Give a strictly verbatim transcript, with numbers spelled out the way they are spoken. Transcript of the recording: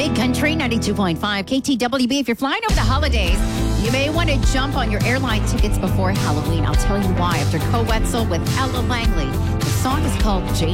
Big Country ninety-two point five K T W B. If you're flying over the holidays, you may want to jump on your airline tickets before Halloween. I'll tell you why after Co Wetzel with Ella Langley. The song is called Jade.